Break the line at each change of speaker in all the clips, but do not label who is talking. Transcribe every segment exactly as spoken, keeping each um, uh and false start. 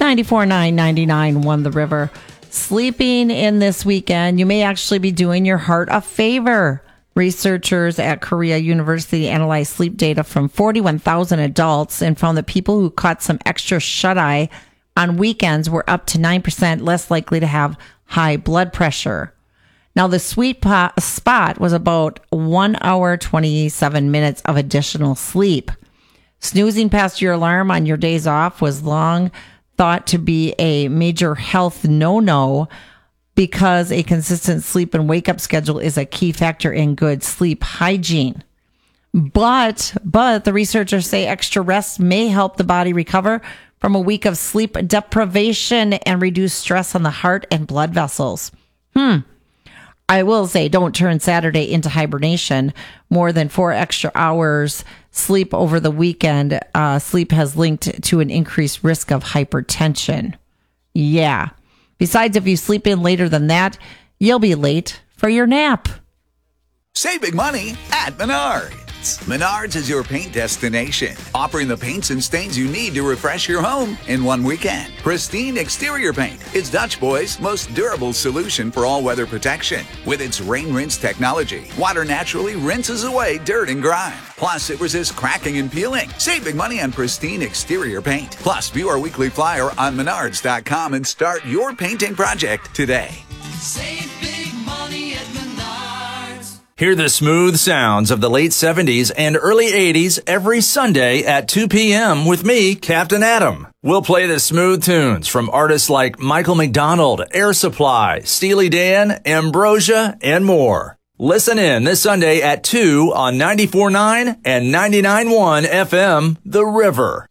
ninety-four point nine, ninety-nine point one The River. Sleeping in this weekend, you may actually be doing your heart a favor. Researchers at Korea University analyzed sleep data from forty-one thousand adults and found that people who caught some extra shut-eye on weekends were up to nine percent less likely to have high blood pressure. Now, the sweet spot was about one hour, twenty-seven minutes of additional sleep. Snoozing past your alarm on your days off was long thought to be a major health no-no because a consistent sleep and wake-up schedule is a key factor in good sleep hygiene. But, but the researchers say extra rest may help the body recover from a week of sleep deprivation and reduce stress on the heart and blood vessels. Hmm. I will say, don't turn Saturday into hibernation. More than four extra hours sleep over the weekend. Uh, sleep has linked to an increased risk of hypertension. Yeah. Besides, if you sleep in later than that, you'll be late for your nap.
Save big money at Menards. Menards is your paint destination, offering the paints and stains you need to refresh your home in one weekend. Pristine Exterior Paint is Dutch Boy's most durable solution for all-weather protection. With its rain rinse technology, water naturally rinses away dirt and grime. Plus, it resists cracking and peeling. Save big money on Pristine Exterior Paint. Plus, view our weekly flyer on menards dot com and start your painting project today.
Save big money at Menards.
Hear the smooth sounds of the late seventies and early eighties every Sunday at two p.m. with me, Captain Adam. We'll play the smooth tunes from artists like Michael McDonald, Air Supply, Steely Dan, Ambrosia, and more. Listen in this Sunday at two on ninety-four point nine and ninety-nine point one F M, The River.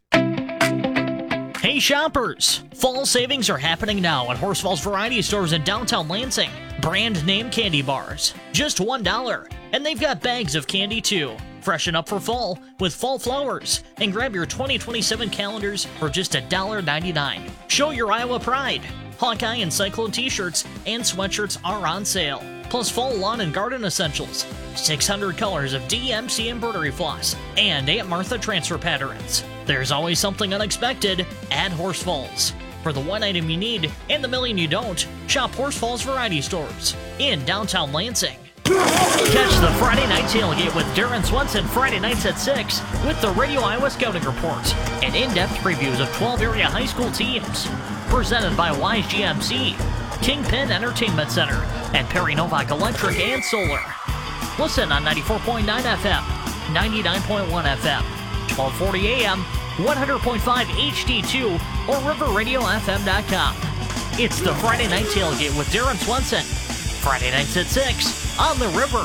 Hey shoppers! Fall savings are happening now at Horsfall's Variety Stores in downtown Lansing. Brand name candy bars, just one dollar. And they've got bags of candy too. Freshen up for fall with fall flowers and grab your twenty twenty-seven calendars for just one dollar ninety-nine. Show your Iowa pride. Hawkeye and Cyclone t-shirts and sweatshirts are on sale. Plus fall lawn and garden essentials, six hundred colors of D M C embroidery floss, and Aunt Martha transfer patterns. There's always something unexpected at Horsfalls. For the one item you need and the million you don't, shop Horsfalls Variety Stores in downtown Lansing. Catch the Friday Night Tailgate with Darren Swenson Friday nights at six with the Radio Iowa Scouting Report and in-depth previews of twelve area high school teams. Presented by Wise G M C, Kingpin Entertainment Center, and Perry Novak Electric and Solar. Listen on ninety-four point nine F M, ninety-nine point one F M, twelve forty A M, one hundred point five H D two, or river radio f m dot com. It's the Friday Night Tailgate with Darren Swenson. Friday nights at six on The River.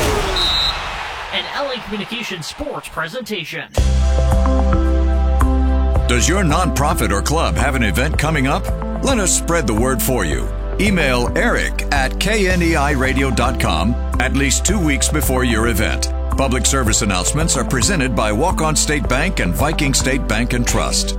An L A Communications sports presentation.
Does your nonprofit or club have an event coming up? Let us spread the word for you. Email Eric at K N E I radio dot com at least two weeks before your event. Public service announcements are presented by Walk-On State Bank and Viking State Bank and Trust.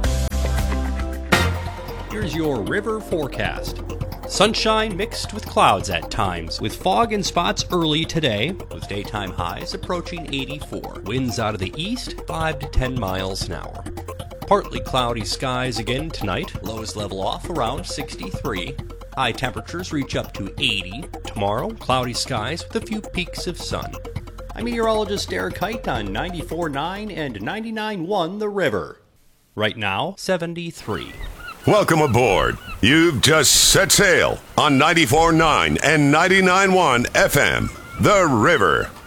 Here's your river forecast. Sunshine mixed with clouds at times, with fog in spots early today, with daytime highs approaching eighty-four. Winds out of the east, five to ten miles an hour. Partly cloudy skies again tonight. Lows level off around sixty-three. High temperatures reach up to eighty. Tomorrow, cloudy skies with a few peaks of sun. I'm meteorologist Eric Height on ninety-four point nine and ninety-nine point one The River. Right now, seventy-three.
Welcome aboard. You've just set sail on ninety-four point nine and ninety-nine point one F M, The River.